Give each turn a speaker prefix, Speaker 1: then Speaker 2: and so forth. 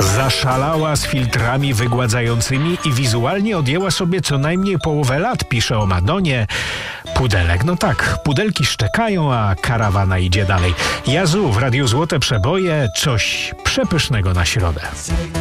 Speaker 1: Zaszalała z filtrami wygładzającymi i wizualnie odjęła sobie co najmniej połowę lat, pisze o Madonie. Pudelek, no tak, pudelki szczekają, a karawana idzie dalej. Jazu w Radiu Złote Przeboje, coś przepysznego na środę.